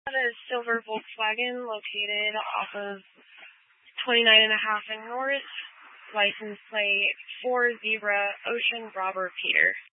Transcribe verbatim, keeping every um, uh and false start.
A silver Volkswagen located off of twenty-nine and a half in North, license plate four zebra Ocean Robber Peter.